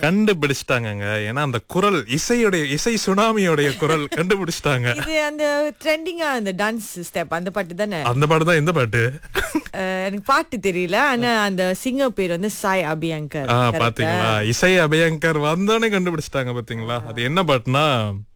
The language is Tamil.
கண்டுபிடிச்சிட்டாங்கங்க. ஏன்னா அந்த குரல் இசை சுனாமியோடைய குரல் கண்டுபிடிச்சிட்டாங்க. இது அந்த ட்ரெண்டிங்கா அந்த டான்ஸ் ஸ்டெப் அந்த பாட்டு தானே? அந்த பாட்டு தான். எந்த பாட்டு? எனக்கு பாட்டு தெரியல. ஆனா அந்த சிங்கர் பேர் வந்து சாய் அபியங்கர். பாத்தீங்களா, இசை அபயங்கர் வந்தோடனே கண்டுபிடிச்சிட்டாங்க பாத்தீங்களா. அது என்ன பாட்டுனா